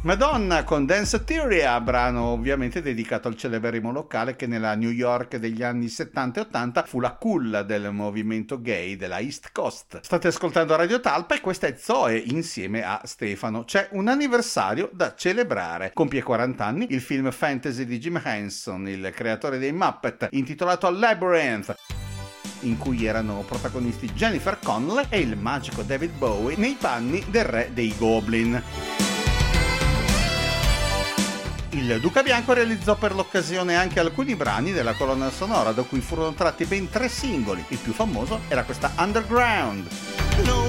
Madonna con Danceteria, brano ovviamente dedicato al celeberrimo locale che nella New York degli anni 70 e 80 fu la culla del movimento gay della East Coast. State ascoltando Radio Talpa e questa è Zoe insieme a Stefano. C'è un anniversario da celebrare. Compie 40 anni il film fantasy di Jim Henson, il creatore dei Muppet, intitolato Labyrinth, in cui erano protagonisti Jennifer Connelly e il magico David Bowie nei panni del re dei Goblin. Il Duca Bianco realizzò per l'occasione anche alcuni brani della colonna sonora, da cui furono tratti ben 3 singoli. Il più famoso era questa Underground.